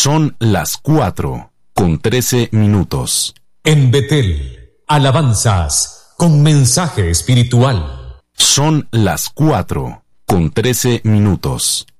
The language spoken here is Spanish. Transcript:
Son las 4:13. En Betel, alabanzas con mensaje espiritual. Son las 4:13.